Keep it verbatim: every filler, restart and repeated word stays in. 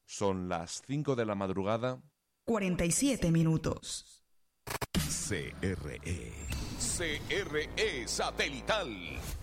Son las cinco de la madrugada. cuarenta y siete minutos. C R E. C R E Satelital.